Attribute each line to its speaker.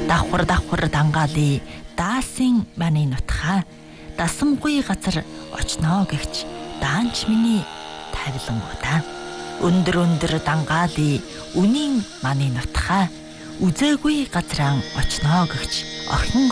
Speaker 1: давхар дангаали даасын маний нутхаа дасамгүй газар очноо гэгч даанч миний тавилангуудаа өндөр дангаали үнийн маний нутхаа үзээгүй газраа очноо гэгч охин